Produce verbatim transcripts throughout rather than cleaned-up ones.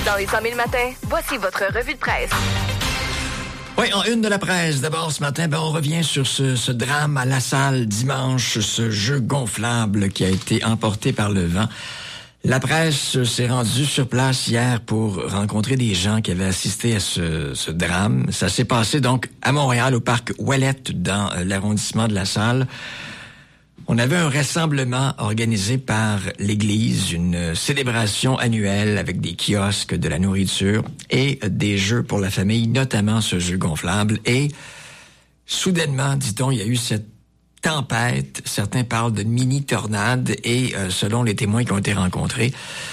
Dans les cent mille matins, voici votre revue de presse. Oui, en une de la presse. D'abord, ce matin, ben, on revient sur ce, ce drame à La Salle dimanche, ce jeu gonflable qui a été emporté par le vent. La presse s'est rendue sur place hier pour rencontrer des gens qui avaient assisté à ce, ce drame. Ça s'est passé donc à Montréal, au parc Ouellette, dans l'arrondissement de La Salle. On avait un rassemblement organisé par l'Église, une célébration annuelle avec des kiosques, de la nourriture et des jeux pour la famille, notamment ce jeu gonflable. Et soudainement, dit-on, il y a eu cette tempête. Certains parlent de mini-tornade et euh, selon les témoins qui ont été rencontrés,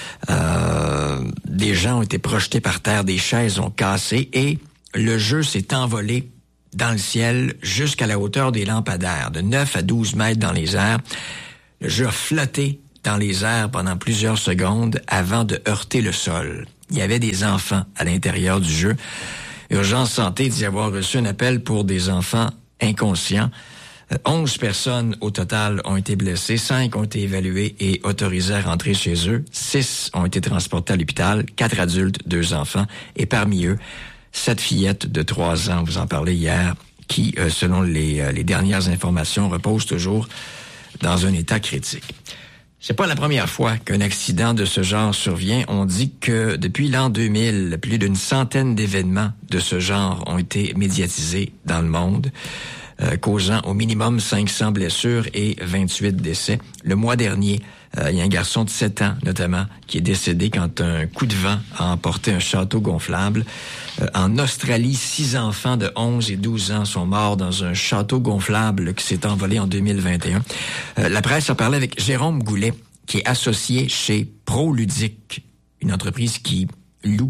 euh, des gens ont été projetés par terre, des chaises ont cassé et le jeu s'est envolé dans le ciel jusqu'à la hauteur des lampadaires, de neuf à douze mètres dans les airs. Le jeu a flotté dans les airs pendant plusieurs secondes avant de heurter le sol. Il y avait des enfants à l'intérieur du jeu. Urgence Santé dit avoir reçu un appel pour des enfants inconscients. Onze personnes au total ont été blessées, cinq ont été évaluées et autorisées à rentrer chez eux. Six ont été transportés à l'hôpital, quatre adultes, deux enfants, et parmi eux, sept fillettes de trois ans, vous en parlez hier, qui, euh, selon les, euh, les dernières informations, reposent toujours dans un état critique. C'est pas la première fois qu'un accident de ce genre survient. On dit que depuis l'an deux mille, plus d'une centaine d'événements de ce genre ont été médiatisés dans le monde. Euh, causant au minimum cinq cents blessures et vingt-huit décès. Le mois dernier, euh, il y a un garçon de sept ans, notamment, qui est décédé quand un coup de vent a emporté un château gonflable. Euh, en Australie, six enfants de onze et douze ans sont morts dans un château gonflable qui s'est envolé en deux mille vingt et un. Euh, la presse a parlé avec Jérôme Goulet, qui est associé chez ProLudique, une entreprise qui loue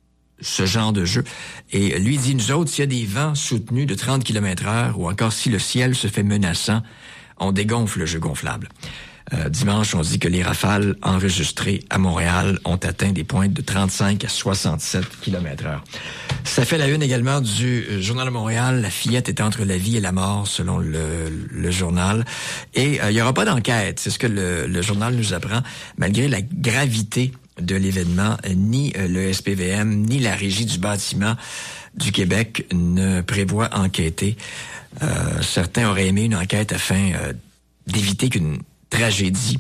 ce genre de jeu. Et lui dit, nous autres, s'il y a des vents soutenus de trente kilomètres heure ou encore si le ciel se fait menaçant, on dégonfle le jeu gonflable. Euh, dimanche, on dit que les rafales enregistrées à Montréal ont atteint des pointes de trente-cinq à soixante-sept kilomètres heure. Ça fait la une également du Journal de Montréal. La fillette est entre la vie et la mort, selon le, le journal. Et euh, il n'y aura pas d'enquête, c'est ce que le, le journal nous apprend, malgré la gravité de l'événement. Ni le S P V M, ni la Régie du bâtiment du Québec ne prévoient enquêter. Euh, certains auraient aimé une enquête afin euh, d'éviter qu'une tragédie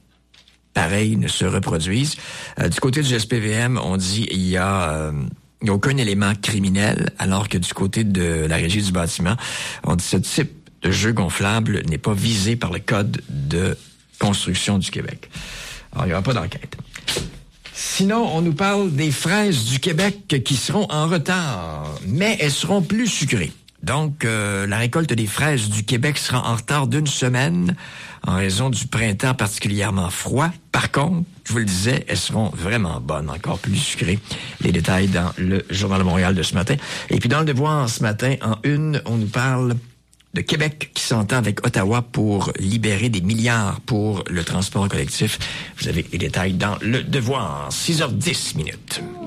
pareille ne se reproduise. Euh, du côté du S P V M, on dit il y a... Euh, il n'y a aucun élément criminel, alors que du côté de la Régie du bâtiment, on dit ce type de jeu gonflable n'est pas visé par le Code de construction du Québec. Alors, il n'y aura pas d'enquête. Sinon, on nous parle des fraises du Québec qui seront en retard, mais elles seront plus sucrées. Donc, euh, la récolte des fraises du Québec sera en retard d'une semaine en raison du printemps particulièrement froid. Par contre, je vous le disais, elles seront vraiment bonnes, encore plus sucrées. Les détails dans le Journal de Montréal de ce matin. Et puis dans le Devoir ce matin, en une, on nous parle de Québec qui s'entend avec Ottawa pour libérer des milliards pour le transport collectif. Vous avez les détails dans le Devoir. six heures dix minutes.